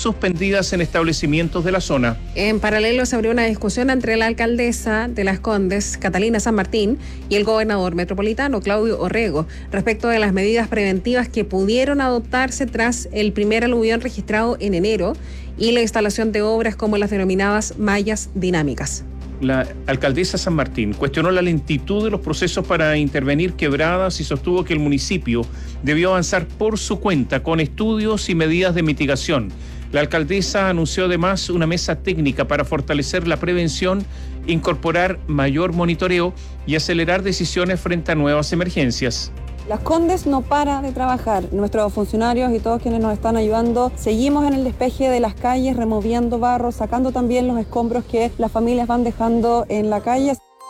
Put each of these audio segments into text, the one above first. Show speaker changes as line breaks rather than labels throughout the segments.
suspendidas en establecimientos de la zona.
En paralelo se abrió una discusión entre la alcaldesa de Las Condes, Catalina San Martín, y el gobernador metropolitano, Claudio Orrego, respecto de las medidas preventivas que pudieron adoptarse tras el primer aluvión registrado en enero y la instalación de obras como las denominadas mallas dinámicas.
La alcaldesa San Martín cuestionó la lentitud de los procesos para intervenir quebradas y sostuvo que el municipio debió avanzar por su cuenta con estudios y medidas de mitigación. La alcaldesa anunció además una mesa técnica para fortalecer la prevención, incorporar mayor monitoreo y acelerar decisiones frente a nuevas emergencias.
Las Condes no para de trabajar. Nuestros funcionarios y todos quienes nos están ayudando, seguimos en el despeje de las calles, removiendo barro, sacando también los escombros que las familias van dejando en la calle.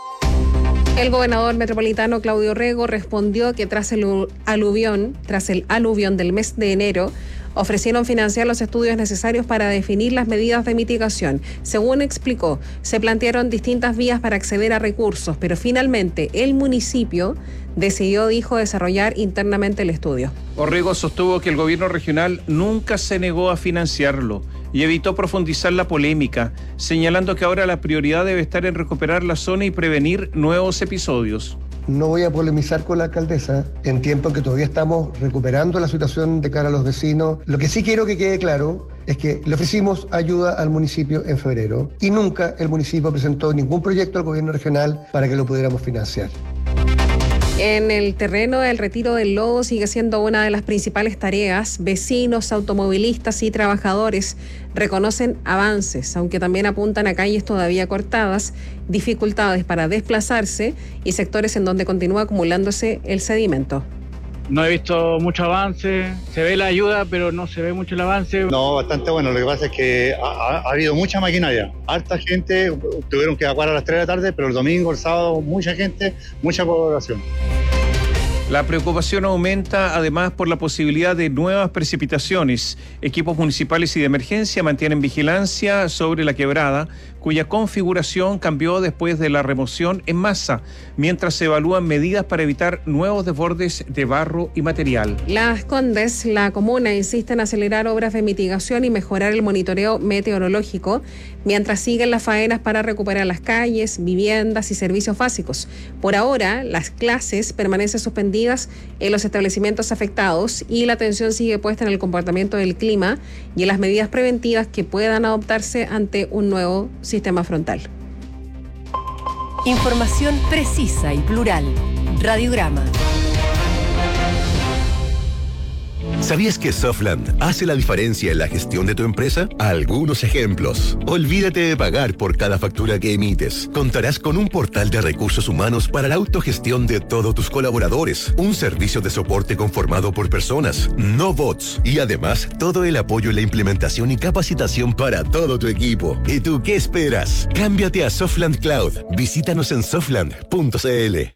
El gobernador metropolitano Claudio Orrego respondió que tras el aluvión del mes de enero, ofrecieron financiar los estudios necesarios para definir las medidas de mitigación. Según explicó, se plantearon distintas vías para acceder a recursos, pero finalmente el municipio decidió, dijo, desarrollar internamente el estudio.
Orrego sostuvo que el gobierno regional nunca se negó a financiarlo y evitó profundizar la polémica, señalando que ahora la prioridad debe estar en recuperar la zona y prevenir nuevos episodios.
No voy a polemizar con la alcaldesa en tiempo en que todavía estamos recuperando la situación de cara a los vecinos. Lo que sí quiero que quede claro es que le ofrecimos ayuda al municipio en febrero y nunca el municipio presentó ningún proyecto al gobierno regional para que lo pudiéramos financiar.
En el terreno, el retiro del lodo sigue siendo una de las principales tareas. Vecinos, automovilistas y trabajadores reconocen avances, aunque también apuntan a calles todavía cortadas, dificultades para desplazarse y sectores en donde continúa acumulándose el sedimento.
No he visto mucho avance, se ve la ayuda, pero no se ve mucho el avance.
No, bastante bueno, lo que pasa es que ha habido mucha maquinaria, harta gente, tuvieron que evacuar a las 3 de la tarde, pero el domingo, el sábado, mucha gente, mucha población.
La preocupación aumenta además por la posibilidad de nuevas precipitaciones. Equipos municipales y de emergencia mantienen vigilancia sobre la quebrada, cuya configuración cambió después de la remoción en masa, mientras se evalúan medidas para evitar nuevos desbordes de barro y material.
Las Condes, la comuna, insiste en acelerar obras de mitigación y mejorar el monitoreo meteorológico, mientras siguen las faenas para recuperar las calles, viviendas y servicios básicos. Por ahora, las clases permanecen suspendidas en los establecimientos afectados y la atención sigue puesta en el comportamiento del clima y en las medidas preventivas que puedan adoptarse ante un nuevo sistema frontal.
Información precisa y plural. Radiograma.
¿Sabías que Softland hace la diferencia en la gestión de tu empresa? Algunos ejemplos. Olvídate de pagar por cada factura que emites. Contarás con un portal de recursos humanos para la autogestión de todos tus colaboradores. Un servicio de soporte conformado por personas, no bots. Y además, todo el apoyo en la implementación y capacitación para todo tu equipo. ¿Y tú qué esperas? Cámbiate a Softland Cloud. Visítanos en softland.cl.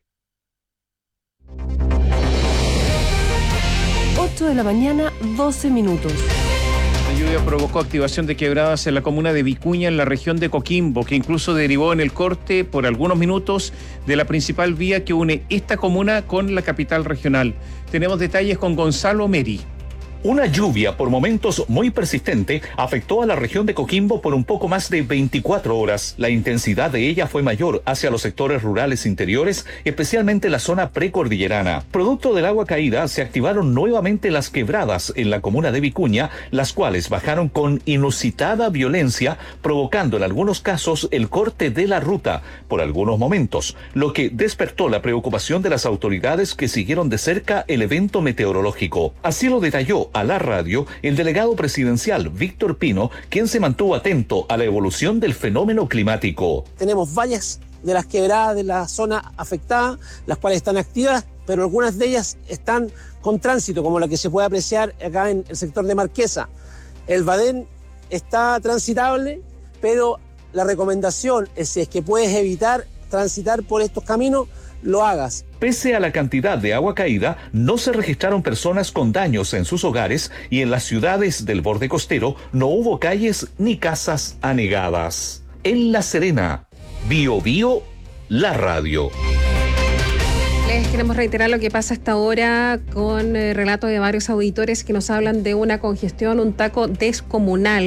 8 de la mañana, 12 minutos.
La lluvia provocó activación de quebradas en la comuna de Vicuña, en la región de Coquimbo, que incluso derivó en el corte por algunos minutos de la principal vía que une esta comuna con la capital regional. Tenemos detalles con Gonzalo Meri.
Una lluvia por momentos muy persistente afectó a la región de Coquimbo por un poco más de 24 horas. La intensidad de ella fue mayor hacia los sectores rurales interiores, especialmente la zona precordillerana. Producto del agua caída, se activaron nuevamente las quebradas en la comuna de Vicuña, las cuales bajaron con inusitada violencia, provocando en algunos casos el corte de la ruta por algunos momentos, lo que despertó la preocupación de las autoridades que siguieron de cerca el evento meteorológico. Así lo detalló a la radio el delegado presidencial Víctor Pino, quien se mantuvo atento a la evolución del fenómeno climático.
Tenemos varias de las quebradas de la zona afectada, las cuales están activas, pero algunas de ellas están con tránsito, como la que se puede apreciar acá en el sector de Marquesa. El Badén está transitable, pero la recomendación es, si es que puedes evitar transitar por estos caminos, lo hagas.
Pese a la cantidad de agua caída, no se registraron personas con daños en sus hogares y en las ciudades del borde costero no hubo calles ni casas anegadas. En La Serena, Bio Bio, la radio.
Les queremos reiterar lo que pasa hasta ahora con relatos de varios auditores que nos hablan de una congestión, un taco descomunal